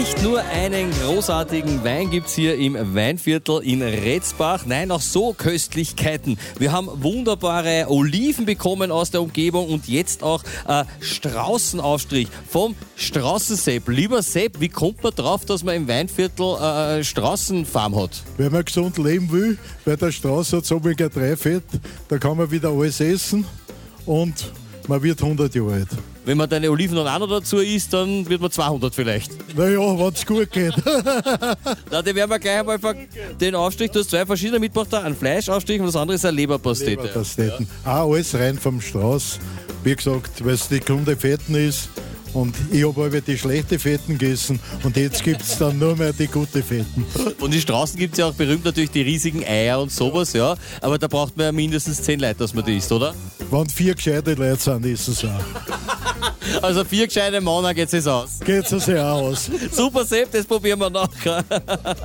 Nicht nur einen großartigen Wein gibt's hier im Weinviertel in Retzbach, nein, auch so Köstlichkeiten. Wir haben wunderbare Oliven bekommen aus der Umgebung und jetzt auch Straußenaufstrich vom Straußensepp. Lieber Sepp, wie kommt man drauf, dass man im Weinviertel Straußenfarm hat? Wenn man gesund leben will, weil der Strauß hat Omega-3-Fett, da kann man wieder alles essen und man wird 100 Jahre alt. Wenn man deine Oliven dann auch noch dazu isst, dann wird man 200 vielleicht. Naja, wenn es gut geht. Na, den werden wir gleich einmal den Aufstrich. Du hast zwei verschiedene mitgebracht, einen Fleischaufstrich und das andere ist eine Leberpastete. Leberpasteten. Auch alles rein vom Strauß. Wie gesagt, weil es die gesunde Fetten ist. Und ich habe aber die schlechten Fetten gegessen und jetzt gibt es dann nur mehr die guten Fetten. Und in Straußen gibt es ja auch berühmt natürlich die riesigen Eier und sowas, ja. Aber da braucht man ja mindestens 10 Leute, dass man die isst, oder? Wenn 4 gescheite Leute sind, ist es auch. Also 4 gescheite Männer geht es aus. Geht es auch aus. Super, Sepp, das probieren wir nachher.